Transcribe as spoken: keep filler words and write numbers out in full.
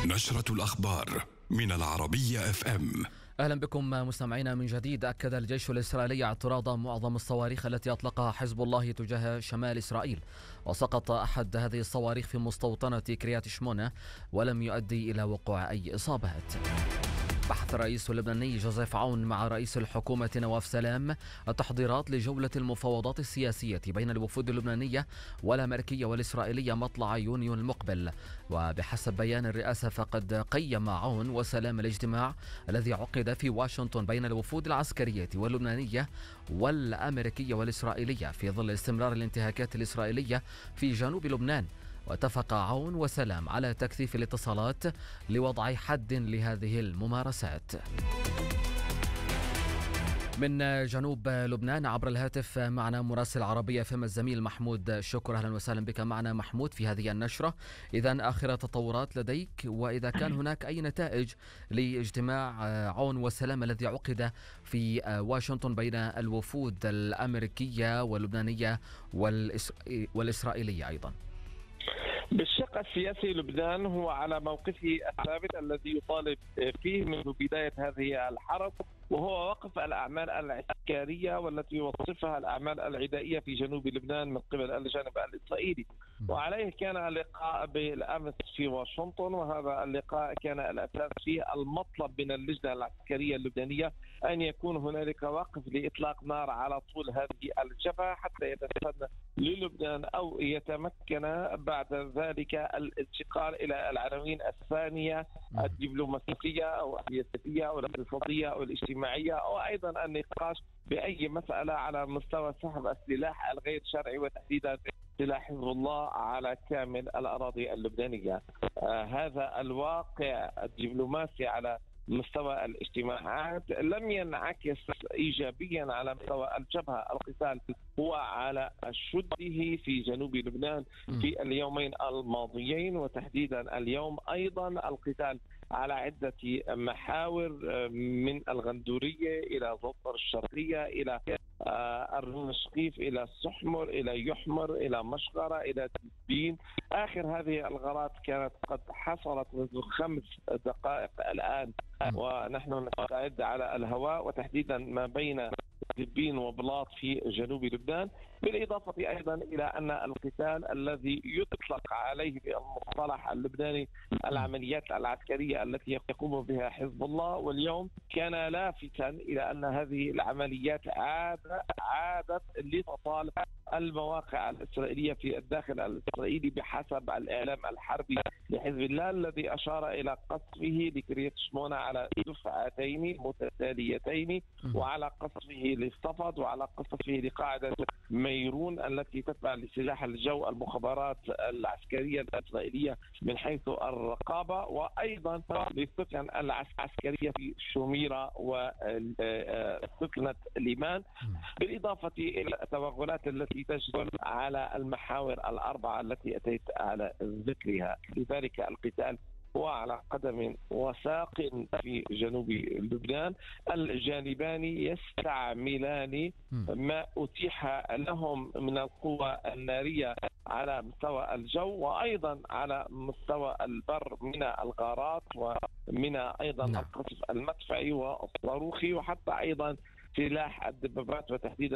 نشرة الأخبار من العربية اف ام. أهلا بكم مستمعينا من جديد. أكد الجيش الإسرائيلي اعتراض معظم الصواريخ التي أطلقها حزب الله تجاه شمال إسرائيل، وسقط أحد هذه الصواريخ في مستوطنة كريات شمونة ولم يؤدي إلى وقوع أي إصابات. بحث الرئيس اللبناني جوزيف عون مع رئيس الحكومة نواف سلام التحضيرات لجولة المفاوضات السياسية بين الوفود اللبنانية والأمريكية والإسرائيلية مطلع يونيو المقبل. وبحسب بيان الرئاسة فقد قيم عون وسلام الاجتماع الذي عقد في واشنطن بين الوفود العسكرية واللبنانية والأمريكية والإسرائيلية في ظل استمرار الانتهاكات الإسرائيلية في جنوب لبنان. واتفق عون وسلام على تكثيف الاتصالات لوضع حد لهذه الممارسات. من جنوب لبنان عبر الهاتف معنا مراسل عربية فم الزميل محمود شكر. أهلا وسهلا بك معنا محمود في هذه النشرة. إذا آخر تطورات لديك، وإذا كان هناك أي نتائج لاجتماع عون وسلام الذي عقد في واشنطن بين الوفود الأمريكية واللبنانية والإسرائيلية أيضا. بالشق السياسي لبنان هو على موقفه الثابت الذي يطالب فيه منذ بداية هذه الحرب، وهو وقف الأعمال العسكرية والتي يوصفها الأعمال العدائية في جنوب لبنان من قبل الجانب الإسرائيلي. وعليه كان اللقاء بالأمس في واشنطن، وهذا اللقاء كان الأساس فيه المطلب من اللجنة العسكرية اللبنانية أن يكون هنالك وقف لإطلاق نار على طول هذه الجبهة حتى يتسنى للبنان أو يتمكن بعد ذلك الانتقال إلى العناوين الثانية الدبلوماسية أو السياسية أو الاقتصادية أو الاجتماعية، أو أيضا النقاش بأي مسألة على مستوى سحب السلاح الغير شرعي وتحديدا سلاح حزب الله على كامل الأراضي اللبنانية. آه هذا الواقع الدبلوماسي على مستوى الاجتماعات لم ينعكس إيجابيا على مستوى الجبهة. القتال هو على شده في جنوب لبنان في اليومين الماضيين، وتحديدا اليوم أيضا القتال على عدة محاور من الغندورية إلى زوطر الشرقية إلى الرون الشقيف إلى السحمر إلى يحمر إلى مشغرة إلى تبين. آخر هذه الغارات كانت قد حصلت منذ خمس دقائق الآن ونحن نستعد على الهواء، وتحديدا ما بين تبين وبلاط في جنوب لبنان، بالإضافة أيضا إلى أن القتال الذي يطلق عليه بالمصطلح اللبناني العمليات العسكرية التي يقوم بها حزب الله، واليوم كان لافتا إلى أن هذه العمليات عادة عادت لتطال المواقع الإسرائيلية في الداخل الإسرائيلي بحسب الإعلام الحربي لحزب الله الذي أشار إلى قصفه لكريات شمونة على دفعتين متتاليتين، وعلى قصفه للصفد، وعلى قصفه لقاعدة ميرون التي تتبع لسلاح الجو المخابرات العسكرية الإسرائيلية من حيث الرقابة، وأيضا للسكن العسكرية في شوميرة وسكنة ليمان، بالإضافة إلى التوغلات التي تجري على المحاور الأربعة التي أتيت على ذكرها. لذلك القتال هو على قدم وساق في جنوب لبنان. الجانبان يستعملان ما أتيح لهم من القوة النارية على مستوى الجو، وأيضا على مستوى البر من الغارات ومن أيضا القصف المدفعي والصاروخي، وحتى أيضا سلاح الدبابات وتحديدا